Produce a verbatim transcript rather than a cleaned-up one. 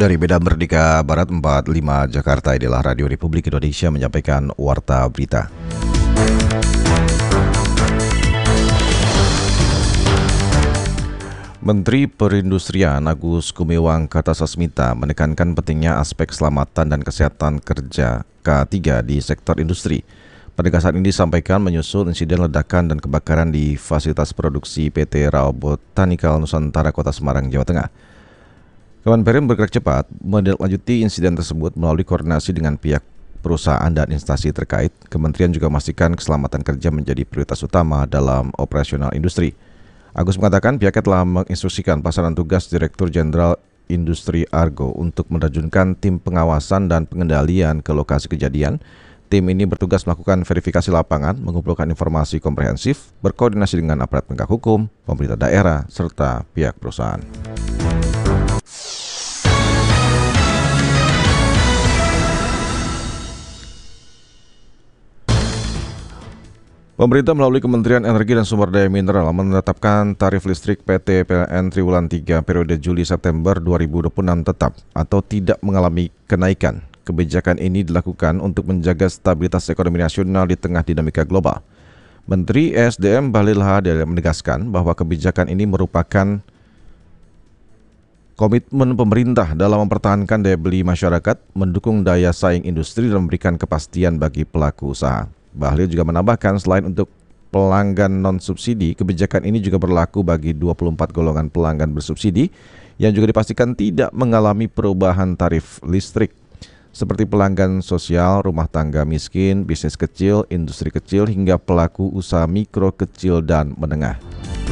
Dari Medan Merdeka Barat empat puluh lima Jakarta, inilah Radio Republik Indonesia menyampaikan Warta Berita. Menteri Perindustrian Agus Gumiwang Kartasasmita menekankan pentingnya aspek keselamatan dan kesehatan kerja K tiga di sektor industri. Penegasan ini disampaikan menyusul insiden ledakan dan kebakaran di fasilitas produksi P T Rao Botanical Nusantara Kota Semarang, Jawa Tengah. Kemenperin bergerak cepat menindaklanjuti insiden tersebut melalui koordinasi dengan pihak perusahaan dan instansi terkait. Kementerian juga memastikan keselamatan kerja menjadi prioritas utama dalam operasional industri. Agus mengatakan pihaknya telah menginstruksikan pasaran tugas Direktur Jenderal Industri Argo untuk menerjunkan tim pengawasan dan pengendalian ke lokasi kejadian. Tim ini bertugas melakukan verifikasi lapangan, mengumpulkan informasi komprehensif, berkoordinasi dengan aparat penegak hukum, pemerintah daerah, serta pihak perusahaan. Pemerintah melalui Kementerian Energi dan Sumber Daya Mineral menetapkan tarif listrik P T P L N Triwulan tiga periode Juli-September dua ribu dua puluh enam tetap atau tidak mengalami kenaikan. Kebijakan ini dilakukan untuk menjaga stabilitas ekonomi nasional di tengah dinamika global. Menteri E S D M Bahlil Lahadalia menegaskan bahwa kebijakan ini merupakan komitmen pemerintah dalam mempertahankan daya beli masyarakat, mendukung daya saing industri dan memberikan kepastian bagi pelaku usaha. Bahlil juga menambahkan selain untuk pelanggan non-subsidi, kebijakan ini juga berlaku bagi dua puluh empat golongan pelanggan bersubsidi yang juga dipastikan tidak mengalami perubahan tarif listrik, seperti pelanggan sosial, rumah tangga miskin, bisnis kecil, industri kecil, hingga pelaku usaha mikro, kecil, dan menengah.